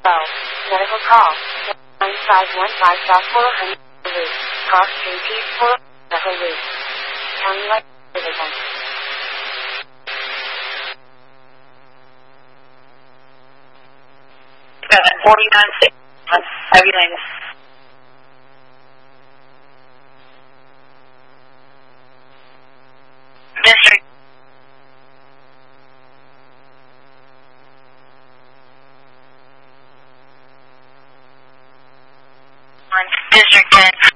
Oh, medical call. 9515 South 400 Loop. Cross Street East 4 Metal Loop. County Light Division. 49 everything. District. District 10.